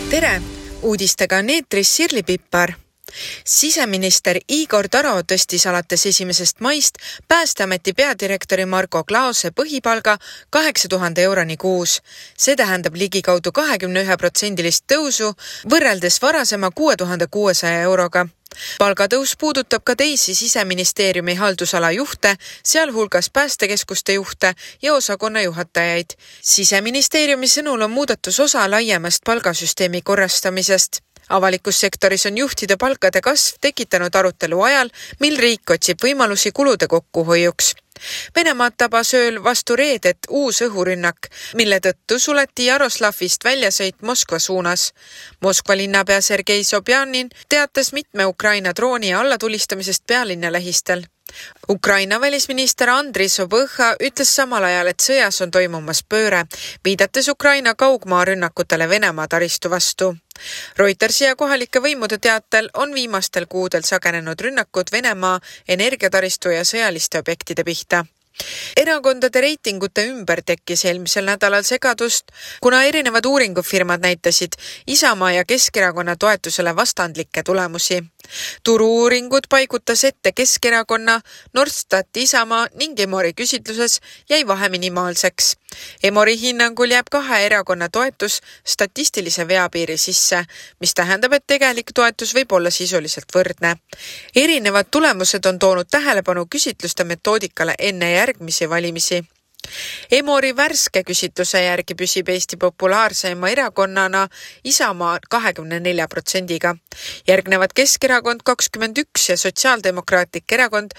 Tere! Uudistega on eetris Sirli Pippar. Siseminister Igor Taro tõstis alates 1. maist Päästeameti peadirektori Marko Klaose põhipalga 8000 euroni kuus. See tähendab ligikaudu 21% tõusu võrreldes varasema 6600 euroga. Palgatõus puudutab ka teisi Siseministeeriumi haldusala juhte, sealhulgas päästekeskuste juhte ja osakonna juhatajaid. Siseministeeriumi sõnul on muudatus osa laiemast palgasüsteemi korrastamisest. Avalikus sektoris on juhtide palkade kasv tekitanud arutelu ajal, mil riik otsib võimalusi kulude kokkuhoiuks. Venemaad tabas ööl vastu reedet uus õhurünnak, mille tõttu suleti Jaroslavist väljasõit Moskva suunas. Moskva linnapea Sergei Sobjanin teatas mitme Ukraina drooni allatulistamisest pealinna lähistel. Ukraina välisminister Andri Sobõha ütles samal ajal, et sõjas on toimumas pööre, viidates Ukraina kaugmaa rünnakutele Venemaa taristu vastu. Reutersi ja kohalike võimude teatel on viimastel kuudel sagenenud rünnakud Venemaa energiataristu ja sõjaliste objektide pihta. Erakondade reitingute ümber tekkis eelmisel nädalal segadust, kuna erinevad uuringufirmad näitasid Isamaa ja Keskerakonna toetusele vastandlikke tulemusi. Turu-uuringud paigutas ette Keskerakonna, Norstat, Isamaa ning Emori küsitluses jäi vahe minimaalseks. Emori hinnangul jääb kahe erakonna toetus statistilise veapiiri sisse, mis tähendab, et tegelik toetus võib olla sisuliselt võrdne. Erinevad tulemused on toonud tähelepanu küsitluste metoodikale enne järgmisi valimisi. Emori värske küsitluse järgi püsib Eesti populaarseima erakonnana Isamaa 24%-ga. Järgnevad Keskerakond 21% ja Sotsiaaldemokraatlik erakond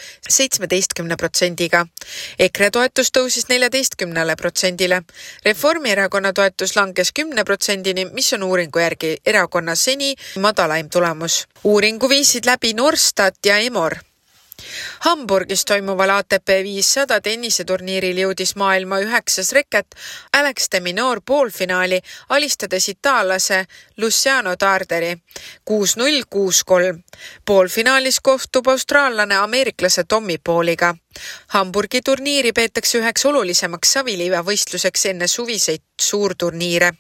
17%-ga. EKRE toetus tõusis 14%-le. Reformierakonna toetus langes 10%-ni, mis on uuringu järgi erakonna seni madalaim tulemus. Uuringu viisid läbi Norstat ja Emor. Hamburgis toimuval ATP 500 tenniseturniiril jõudis maailma 9. reket Alex de Minaur poolfinaali, alistades itaallase Luciano Tarderi 6-0, 6-3. Poolfinaalis kohtub austraallane ameeriklase Tommy Pauliga. Hamburgi turniiri peetakse üheks olulisemaks saviliiva võistluseks enne suviseid suurturniire.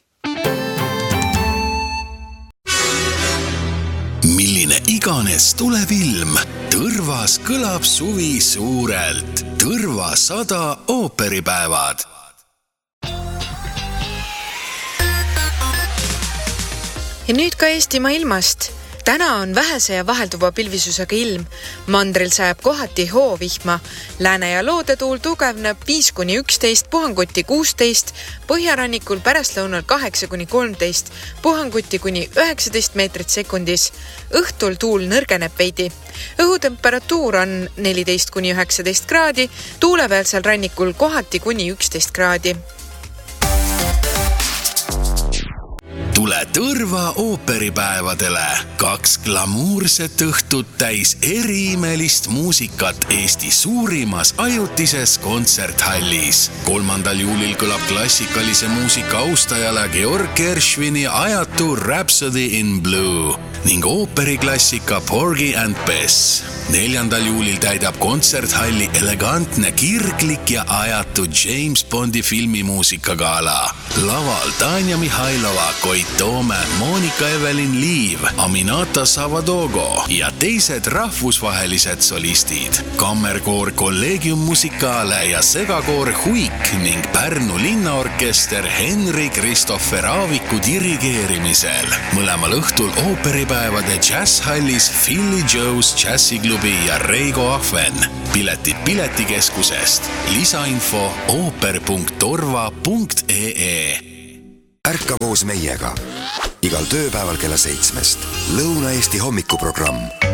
Milline iganes tuleb ilm, Tõrvas kõlab suvi suurelt. Tõrva 100 ooperipäevad. Ja nüüd ka Eestimaa ilmast. Täna on vähese ja vahelduva pilvisusega ilm. Mandril sajab kohati hoovihma. Lääne- ja loodetuul tugevneb 5-11, puhanguti 16, põhjarannikul pärastlõunal 8-13, puhanguti kuni 19 meetrit sekundis. Õhtul tuul nõrgeneb veidi. Õhutemperatuur on 14-19 kraadi, tuulepealsel rannikul kohati kuni 11 kraadi. Tule Tõrva ooperipäevadele. 2 glamuurset õhtut täis eriimelist muusikat Eesti suurimas ajutises kontserthallis. 3. juulil kõlab klassikalise muusika austajale Georg Gershwini ajatu Rhapsody in Blue ning ooperiklassika Porgy and Bess. 4. juulil täidab kontserthalli elegantne, kirglik ja ajatu James Bondi filmimuusikagala. Laval Tanja Mihhailova, Koit Toome, Monika Evelin Liiv, Aminata Savadogo ja teised rahvusvahelised solistid. Kammerkoor Collegium Musicale ja segakoor Huik ning Pärnu linnaorkester Henri Kristoffer Aaviku dirigeerimisel. Mõlemal õhtul ooperipäevade jazzhallis Philly Joe's Jazziklubi ja Reigo Ahven. Piletid piletikeskusest. Lisainfo ooper.torva.ee. Ärka koos meiega. Igal tööpäeval kella 7. Lõuna-Eesti hommikuprogramm.